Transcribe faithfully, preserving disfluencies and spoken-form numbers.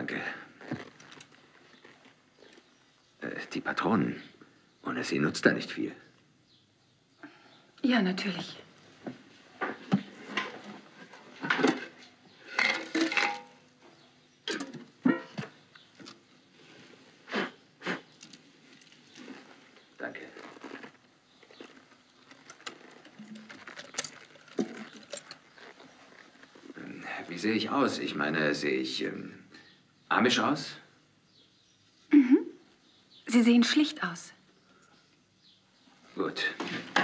Danke. Äh, die Patronen. Ohne sie nutzt da nicht viel. Ja, natürlich. Danke. Ähm, Wie sehe ich aus? Ich meine, sehe ich ähm, amisch aus? Mhm. Sie sehen schlicht aus. Gut.